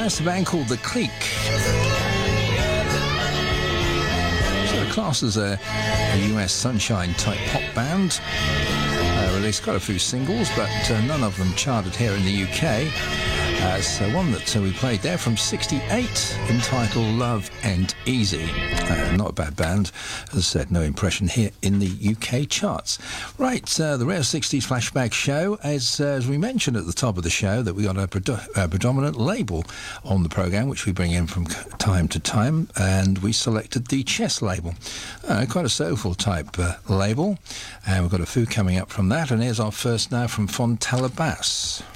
That's the band called The Clique. So classed as a US sunshine-type pop band. Released quite a few singles, but none of them charted here in the UK. So one that we played there from '68, entitled Love and Easy. Not a bad band. As I said, no impression here in the UK charts. Right, the Rare 60s Flashback Show, as we mentioned at the top of the show, that we got a predominant label on the programme, which we bring in from time to time, and we selected the Chess label. Quite a soulful type label, and we've got a few coming up from that, and here's our first now from Fontella Bass.